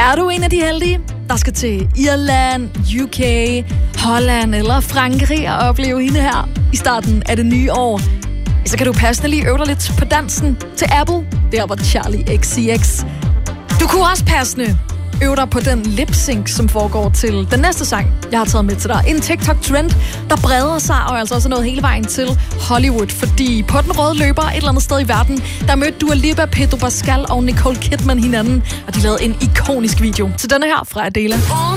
Er du en af de heldige, der skal til Irland, UK, Holland eller Frankrig og opleve hende her i starten af det nye år? Så kan du passende lige øve dig lidt på dansen til Apple, der hvor Charlie XCX. Du kunne også passende øve dig på den lip-sync, som foregår til den næste sang, jeg har taget med til dig. En TikTok-trend, der breder sig og altså også nået hele vejen til Hollywood. Fordi på den røde løber et eller andet sted i verden, der mødte Dua Lipa, Pedro Pascal og Nicole Kidman hinanden. Og de lavede en ikonisk video til denne her fra Adele.